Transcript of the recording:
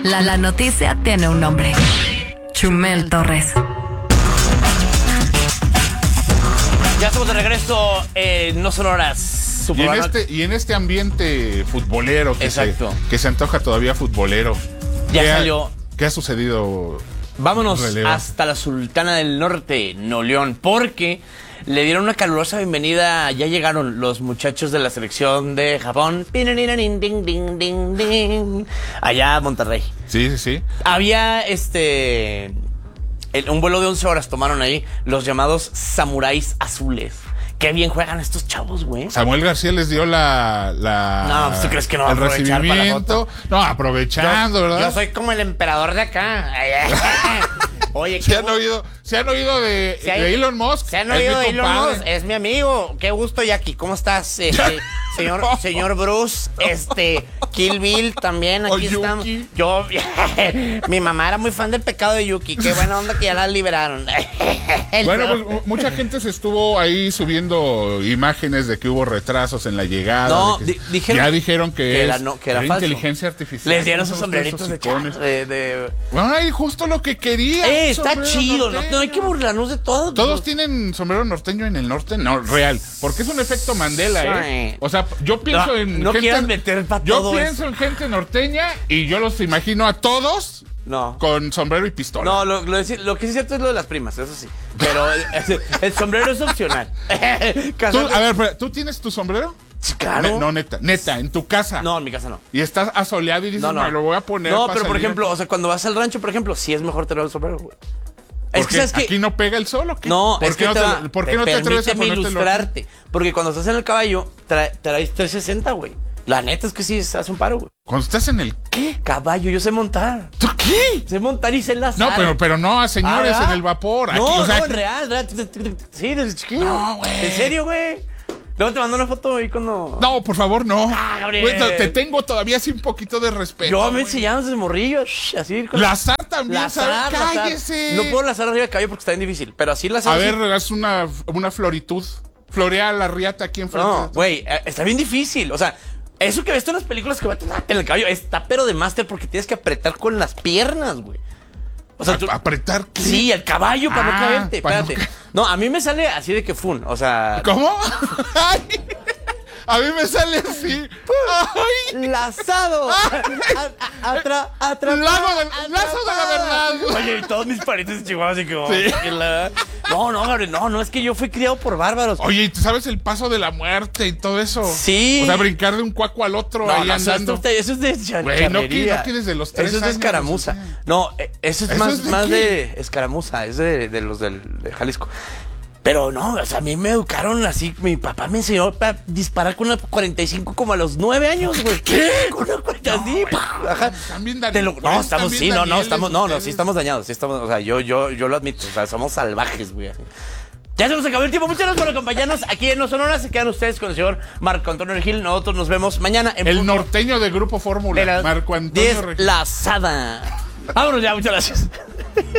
La noticia tiene un nombre. Chumel Torres. Ya estamos de regreso en No Son Horas. Y en este ambiente futbolero que se antoja todavía futbolero. Ya salió. ¿Qué ha sucedido? Vámonos hasta la Sultana del Norte, Nuevo León, porque le dieron una calurosa bienvenida. Ya llegaron los muchachos de la selección de Japón. Allá a Monterrey. Sí. Había un vuelo de 11 horas tomaron ahí los llamados samuráis azules. Qué bien juegan estos chavos, güey. Samuel García les dio No, pues, ¿tú crees que no va a aprovechar para la foto? No, aprovechando, ¿verdad? Yo soy como el emperador de acá. Oye, ¿Se han oído de Elon Musk? ¿Se han oído de Elon Musk? Es mi amigo. Qué gusto, Jackie. ¿Cómo estás? Señor Bruce, Kill Bill también, aquí estamos. Yo, mi mamá era muy fan del Pecado de Yuki. Qué buena onda que ya la liberaron. Bueno, pues mucha gente se estuvo ahí subiendo imágenes de que hubo retrasos en la llegada. No, dijeron que era falso. Inteligencia artificial. Les dieron sus sombreritos de Bueno, ahí justo lo que quería. Está chido, no hay que burlarnos de todo. Todos tienen sombrero norteño en el norte, no, real, porque es un efecto Mandela, O sea, yo pienso en gente norteña y yo los imagino a todos con sombrero y pistola. No, lo que sí es cierto es lo de las primas, eso sí. Pero el sombrero es opcional. ¿Tú tienes tu sombrero? Sí, claro. No, neta, en tu casa. No, en mi casa no. Y estás asoleado y dices, me lo voy a poner. No, pero por ejemplo, cuando vas al rancho, por ejemplo, sí es mejor tener el sombrero, güey. Es que aquí no pega el sol, ¿o qué? No, ¿Por qué no te atreves a ponerte ilustrarte? Porque cuando estás en el caballo, traes 360, güey. La neta es que sí se hace un paro, güey. Cuando estás en el ¿qué? Caballo, yo sé montar. ¿Tú qué? Sé montar y sé enlazar. No, pero no a señores en el vapor. No, aquí, real. Sí, desde chiquillo. No, güey. ¿En serio, güey? Luego te mando una foto ahí cuando... No, por favor, no. Güey, te tengo todavía así un poquito de respeto. Yo me enseñaba desde morrillo, así. Lazar también, lazar. Cállese. No puedo lazar arriba del caballo porque está bien difícil, pero así lazar. A ver, haz una floritud. Florea la riata aquí enfrente. No, güey, está bien difícil. O sea, eso que ves tú en las películas que va en el caballo está pero de máster porque tienes que apretar con las piernas, güey. O sea, ¿apretar qué? Sí, el caballo para no caerte. Espérate. No, a mí me sale así de que fun. O sea. ¿Cómo? A mí me sale así. ¡Ay! Lazado. Lazo de la verdad. Oye, y todos mis parientes de Chihuahua así que... Sí. No, Gabriel, no, es que yo fui criado por bárbaros. Oye, ¿y tú sabes el paso de la muerte y todo eso? Sí. O sea, brincar de un cuaco al otro ahí andando. Eso es de charrería. No tienes de los 3 Eso es de escaramuza. No, eso es más de escaramuza. Es de los de Jalisco. Pero no, o sea, a mí me educaron así. Mi papá me enseñó a disparar con una 45 como a los 9 años, güey. ¿Qué? Con una 45 así. Ajá. También estamos dañados. Sí estamos, o sea, yo lo admito. O sea, somos salvajes, güey. Así. Ya se nos acabó el tiempo. Muchas gracias por acompañarnos aquí en No Son Horas. Se quedan ustedes con el señor Marco Antonio Regil. Nosotros nos vemos mañana en el norteño de Grupo Fórmula, Marco Antonio Regil. Deslazada. Vámonos ya, muchas gracias.